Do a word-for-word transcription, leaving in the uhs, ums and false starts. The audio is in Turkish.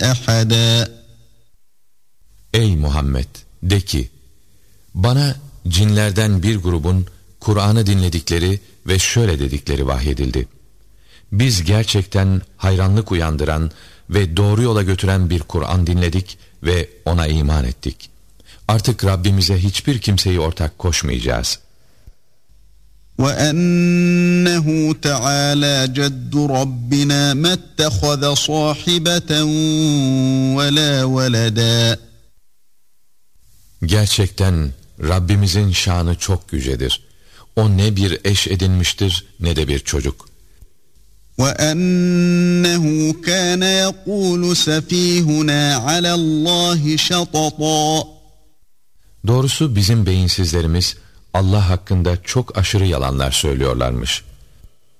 أحدا. Ey Muhammed, de ki, bana cinlerden bir grubun Kur'an'ı dinledikleri ve şöyle dedikleri vahyedildi. Biz gerçekten hayranlık uyandıran ve doğru yola götüren bir Kur'an dinledik ve ona iman ettik. Artık Rabbimize hiçbir kimseyi ortak koşmayacağız. وَأَنَّهُ تَعَالَى جَدُّ رَبِّنَا مَا اتَّخَذَ صَاحِبَةً وَلَا وَلَدًا. Gerçekten Rabbimizin şanı çok yücedir. O ne bir eş edinmiştir ne de bir çocuk. وَأَنَّهُ كَانَ يَقُولُ سَفِيهُنَا عَلَى اللّٰهِ شَطَطًا. Doğrusu bizim beyinsizlerimiz Allah hakkında çok aşırı yalanlar söylüyorlarmış.